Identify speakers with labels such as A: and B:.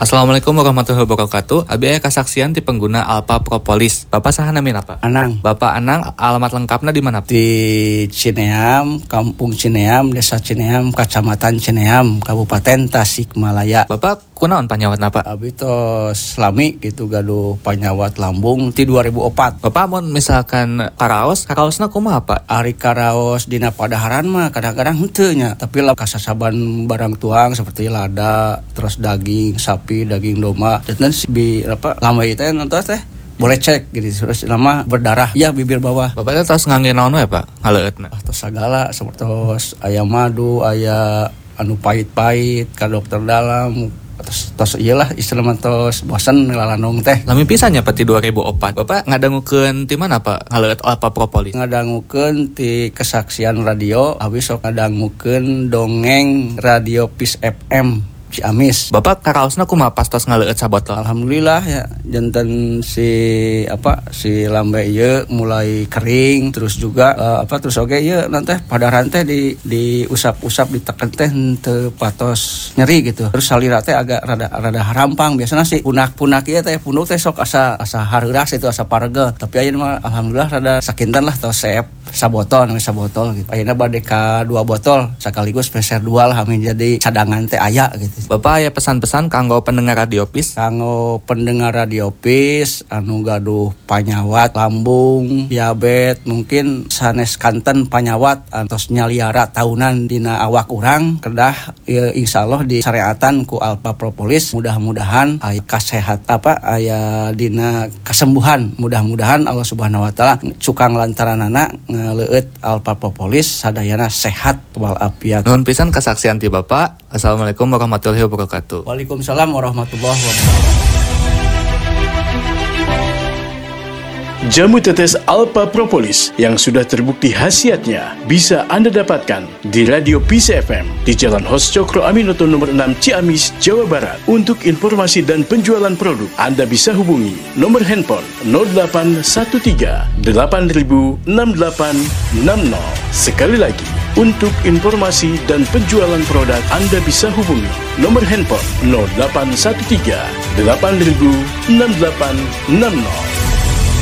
A: Assalamualaikum warahmatullahi wabarakatuh. Abi aya kasaksian ti pengguna Alpha Propolis. Bapak saha namin apa?
B: Anang.
A: Bapak Anang, alamat lengkapnya di mana?
B: Di Cineam, Kampung Cineam, Desa Cineam, Kecamatan Cineam, Kabupaten Tasikmalaya.
A: Bapak kunaon panyawat napa?
B: Abi tos lami gitu gaduh panyawat lambung ti 2004.
A: Bapak mun misalkan karaosna kumaha Pak?
B: Ari karaos dina padaharan mah kadang-kadang henteu nya, tapi lah kasasaban barang tuang seperti lada, terus daging sapi, daging domba. Dan si lambai teh nonton teh boleh cek gitu, terus nama berdarah ya bibir bawah.
A: Bapak tos ngangge naon we Pak? Ngaleutna.
B: Tos sagala seperti aya madu, aya anu pahit-pahit ka dokter dalam. Tos iyalah istilah tos bosan lalanong teh.
A: Lami pisannya Pak ti 2004. Bapak ngadangukeun ti mana Pak? Ngaleut Alpha Propolis.
B: Ngadangukeun ti kesaksian radio, habis sok ngadangukeun dongeng radio Peace FM Ciamis.
A: Bapak karaosna kumaha pas tos ngaleut sabotol?
B: Alhamdulillah ya, janten si lambe ieu mulai kering, terus juga terus oge ieu nanti padaran teh di usap-usap diteken teh teu patos nyeri gitu. Terus salira teh agak rada harampang. Biasana sih punak-punak ieu teh punuk teh sok asa hareuras itu asa paregel. Tapi ayeuna mah alhamdulillah rada sakinten lah tos seep sabotol gitu. Ayeuna bade ka 2 botol sekaligus peser 2 lah amin jadi cadangan teh aya gitu.
A: Bapak aya pesan-pesan kanggo pendengar Radio Peace?
B: Kanggo pendengar Radio Peace anu gaduh panyawat lambung, diabetes, mungkin sanes kanten panyawat antos nyaliara tahunan dina awak urang kedah insyaallah disareatan ku Alpha Propolis. Mudah-mudahan aya aya dina kesembuhan. Mudah-mudahan Allah Subhanahu wa taala cukang lantaranana ngaleueut Alpha Propolis sadayana sehat walafiat.
A: Nuhun pisan kasaksian ti Bapak. Assalamualaikum warahmatullahi wabarakatuh.
B: Waalaikumsalam warahmatullahi wabarakatuh.
C: Jamu tetes Alpha Propolis yang sudah terbukti khasiatnya bisa Anda dapatkan di Radio Peace FM di Jalan Hos Cokro Aminoto nomor 6 Ciamis, Jawa Barat. Untuk informasi dan penjualan produk, Anda bisa hubungi nomor handphone 0813 8000 6860. Sekali lagi, untuk informasi dan penjualan produk, Anda bisa hubungi nomor handphone 0813 8000 6860.